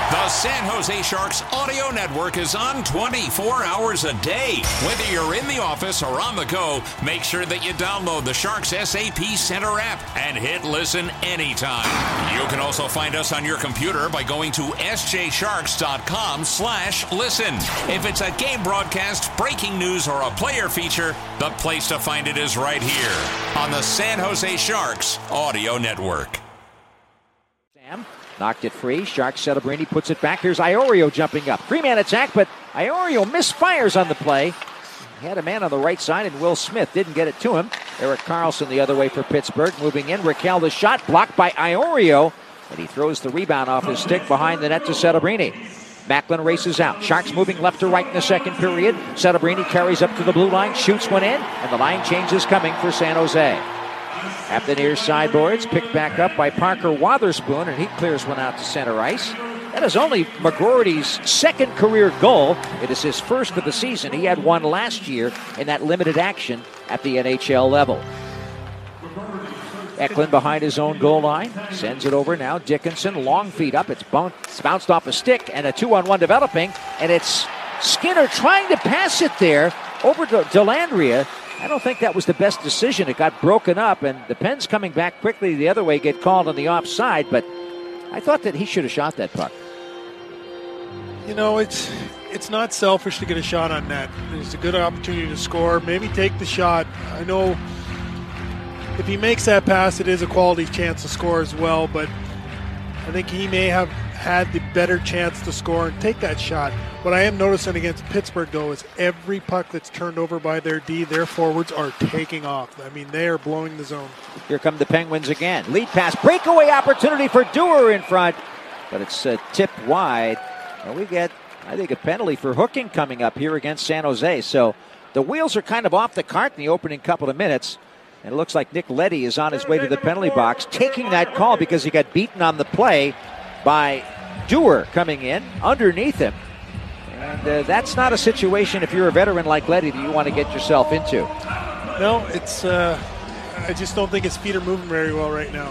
The San Jose Sharks audio network is on 24 hours a day. Whether you're in the office or on the go, make sure that you download the Sharks SAP Center app and hit listen anytime. You can also find us on your computer by going to sjsharks.com/listen. If it's a game broadcast, breaking news, or a player feature, the place to find it is right here on the San Jose Sharks audio network. Sam knocked it free. Sharks Celebrini puts it back. Here's Iorio jumping up. Three-man attack, but Iorio misfires on the play. He had a man on the right side, and Will Smith didn't get it to him. Erik Karlsson the other way for Pittsburgh. Moving in, Rakell the shot blocked by Iorio, and he throws the rebound off his stick behind the net to Celebrini. Macklin races out. Sharks moving left to right in the second period. Celebrini carries up to the blue line, shoots one in, and the line change is coming for San Jose. At the near sideboards, picked back up by Parker Wotherspoon, and he clears one out to center ice. That is only McGroarty's second career goal. It is his first of the season. He had one last year in that limited action at the NHL level. Eklund behind his own goal line. Sends it over now. Dickinson, long feet up. It's bounced off a stick, and a 2-on-1 developing. And it's Skinner trying to pass it there over to Dellandrea. I don't think that was the best decision. It got broken up, and the Pens coming back quickly the other way get called on the offside, but I thought that he should have shot that puck. You know, it's not selfish to get a shot on net. It's a good opportunity to score. Maybe take the shot. I know if he makes that pass, it is a quality chance to score as well, but I think he may have had the better chance to score and take that shot. What I am noticing against Pittsburgh, though, is every puck that's turned over by their D, their forwards are taking off. I mean, they are blowing the zone. Here come the Penguins again. Lead pass, breakaway opportunity for Dewar in front, but it's tipped wide. And we get, I think, a penalty for hooking coming up here against San Jose. So the wheels are kind of off the cart in the opening couple of minutes. And it looks like Nick Leddy is on his way to the penalty box, taking that call because he got beaten on the play by Dewar coming in underneath him. And that's not a situation, if you're a veteran like Leddy, that you want to get yourself into. No, it's. I just don't think his feet are moving very well right now.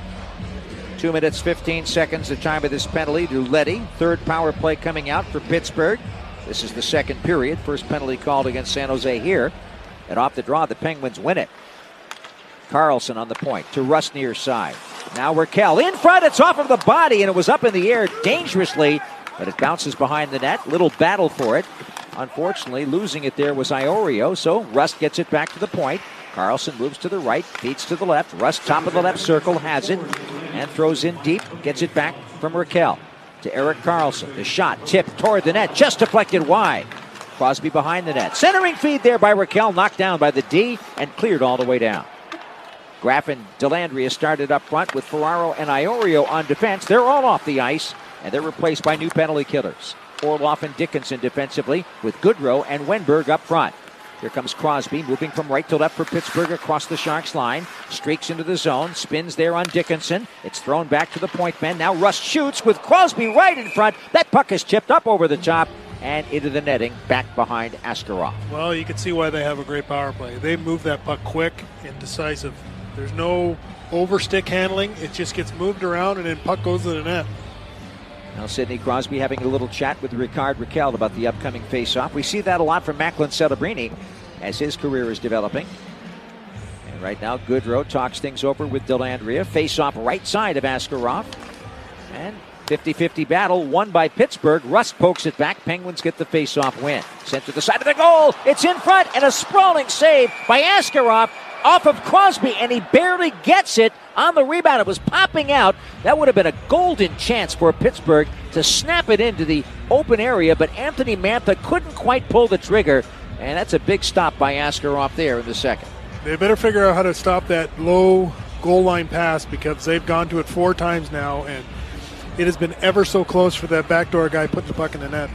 2 minutes, 15 seconds, the time of this penalty to Leddy. Third power play coming out for Pittsburgh. This is the second period. First penalty called against San Jose here. And off the draw, the Penguins win it. Karlsson on the point to Rust near side. Now Rakell in front. It's off of the body, and it was up in the air dangerously, but it bounces behind the net. Little battle for it. Unfortunately, losing it there was Iorio, so Rust gets it back to the point. Karlsson moves to the right, feeds to the left. Rust, top of the left circle, has it, and throws in deep. Gets it back from Rakell to Erik Karlsson. The shot tipped toward the net, just deflected wide. Crosby behind the net. Centering feed there by Rakell, knocked down by the D, and cleared all the way down. Graff and Dellandrea started up front with Ferraro and Iorio on defense. They're all off the ice, and they're replaced by new penalty killers. Orloff and Dickinson defensively, with Goodrow and Wenberg up front. Here comes Crosby, moving from right to left for Pittsburgh across the Sharks line. Streaks into the zone, spins there on Dickinson. It's thrown back to the point men. Now Rust shoots with Crosby right in front. That puck is chipped up over the top and into the netting, back behind Askarov. Well, you can see why they have a great power play. They move that puck quick and decisive. There's no overstick handling. It just gets moved around, and then puck goes to the net. Now Sidney Crosby having a little chat with Rickard Rakell about the upcoming face-off. We see that a lot from Macklin Celebrini as his career is developing. And right now Goodrow talks things over with Dellandrea. Face-off right side of Askarov. And 50-50 battle won by Pittsburgh. Rust pokes it back. Penguins get the face-off win. Sent to the side of the goal. It's in front, and a sprawling save by Askarov off of Crosby, and he barely gets it on the rebound. It was popping out. That would have been a golden chance for Pittsburgh to snap it into the open area, but Anthony Mantha couldn't quite pull the trigger, and that's a big stop by Askarov there in the second. They better figure out how to stop that low goal line pass, because they've gone to it 4 times now, and it has been ever so close for that backdoor guy putting the puck in the net.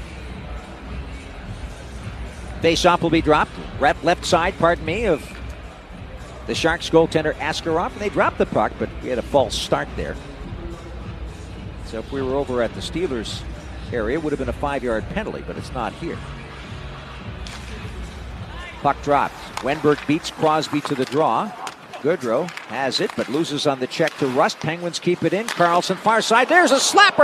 Face-off will be dropped. Left side, of the Sharks goaltender Askarov, and they dropped the puck, but we had a false start there. So if we were over at the Steelers area, it would have been a 5-yard penalty, but it's not here. Puck dropped. Wenberg beats Crosby to the draw. Goodrow has it, but loses on the check to Rust. Penguins keep it in. Karlsson far side. There's a slapper.